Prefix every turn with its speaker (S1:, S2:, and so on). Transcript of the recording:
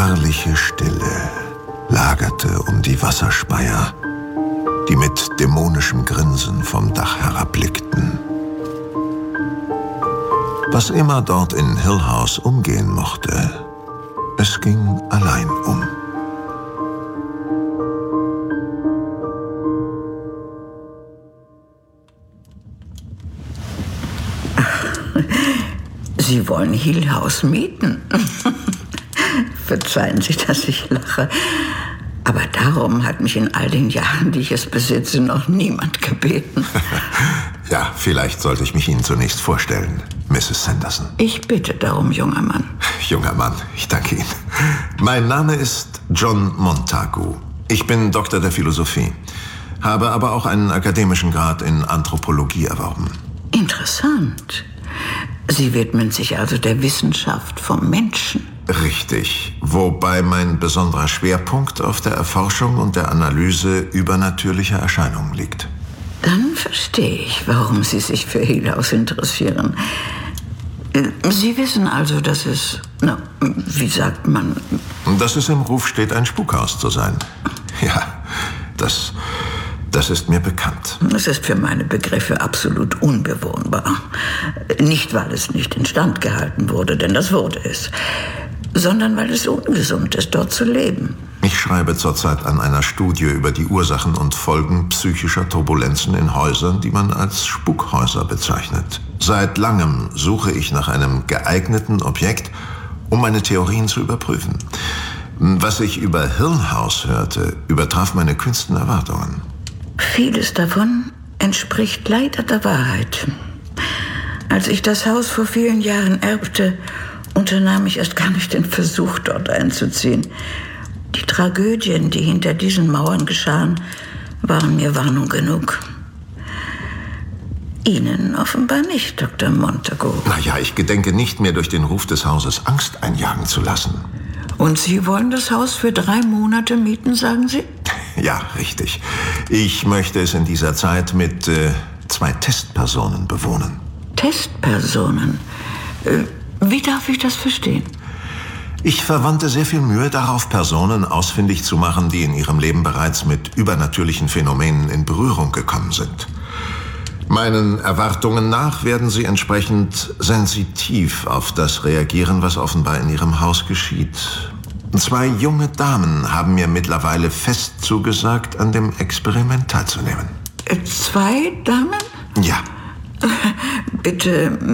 S1: Beharrliche Stille lagerte um die Wasserspeier, die mit dämonischem Grinsen vom Dach herabblickten. Was immer dort in Hill House umgehen mochte, es ging allein um.
S2: Sie wollen Hill House mieten? Verzeihen Sie, dass ich lache. Aber darum hat mich in all den Jahren, die ich es besitze, noch niemand gebeten.
S1: Ja, vielleicht sollte ich mich Ihnen zunächst vorstellen, Mrs. Sanderson.
S2: Ich bitte darum, junger Mann.
S1: Junger Mann, ich danke Ihnen. Mein Name ist John Montagu. Ich bin Doktor der Philosophie, habe aber auch einen akademischen Grad in Anthropologie erworben.
S2: Interessant. Sie widmen sich also der Wissenschaft vom Menschen.
S1: Richtig, wobei mein besonderer Schwerpunkt auf der Erforschung und der Analyse übernatürlicher Erscheinungen liegt.
S2: Dann verstehe ich, warum Sie sich für Hill House interessieren. Sie wissen also, dass es, wie sagt man?
S1: Dass es im Ruf steht, ein Spukhaus zu sein. Ja, das ist mir bekannt.
S2: Es ist für meine Begriffe absolut unbewohnbar. Nicht, weil es nicht instand gehalten wurde, denn das wurde es, sondern weil es ungesund ist, dort zu leben.
S1: Ich schreibe zurzeit an einer Studie über die Ursachen und Folgen psychischer Turbulenzen in Häusern, die man als Spukhäuser bezeichnet. Seit langem suche ich nach einem geeigneten Objekt, um meine Theorien zu überprüfen. Was ich über Hill House hörte, übertraf meine kühnsten Erwartungen.
S2: Vieles davon entspricht leider der Wahrheit. Als ich das Haus vor vielen Jahren erbte, unternahm ich erst gar nicht den Versuch, dort einzuziehen. Die Tragödien, die hinter diesen Mauern geschahen, waren mir Warnung genug. Ihnen offenbar nicht, Dr. Montagu.
S1: Naja, ich gedenke nicht mehr, durch den Ruf des Hauses Angst einjagen zu lassen.
S2: Und Sie wollen das Haus für 3 Monate mieten, sagen Sie?
S1: Ja, richtig. Ich möchte es in dieser Zeit mit 2 Testpersonen bewohnen.
S2: Testpersonen? Wie darf ich das verstehen?
S1: Ich verwandte sehr viel Mühe darauf, Personen ausfindig zu machen, die in ihrem Leben bereits mit übernatürlichen Phänomenen in Berührung gekommen sind. Meinen Erwartungen nach werden sie entsprechend sensitiv auf das reagieren, was offenbar in ihrem Haus geschieht. 2 junge Damen haben mir mittlerweile fest zugesagt, an dem Experiment teilzunehmen.
S2: 2 Damen?
S1: Ja.
S2: Bitte